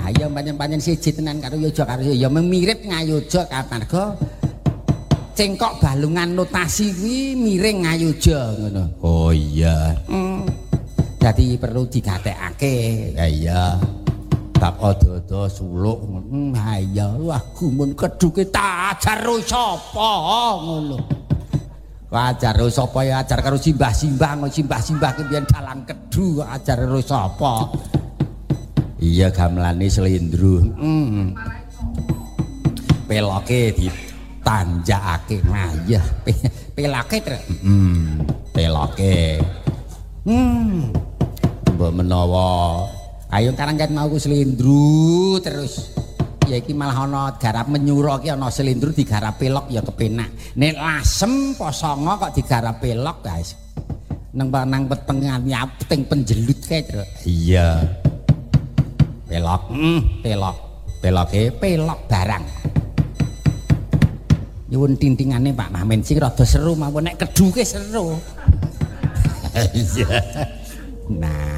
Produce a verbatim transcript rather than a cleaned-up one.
Nah, ya pancen-pancen siji tenan karo Yojo karo ya mirip ngayojo kamarga cengkok balungan notasi kuwi miring ngayojo ngono. Oh iya. Hmm. Dadi perlu digatekake. Ya iya. Bab odo-odo suluk ngono. Ha iya, wah gumun keduke tak ajar sapa ngono. Ajar sapa ya ajar karo simbah-simbah ngono simbah-simbah ki biyen dalang kedu ajar karo sapa. Iya gamelane slendro. Heeh. Peloke ditanjakake. Nah iya, pelake terus. Hmm, peloke. Hmm. Mbok menawa ayo karang kan mau ku slendro terus. Ya iki malah ana garap menyuro ki ana slendro digarap pelok ya kepenak. Nek lasem posongo kok digarap pelok guys. Nang nang petengan nyapeting penjelut kae, Truk. Iya. Pelok, hmm, pelok. Peloke pelok barang. Nyuwun tintingane Pak Mamen sing rada seru mawon nek kedu ke seru. Iya. Nah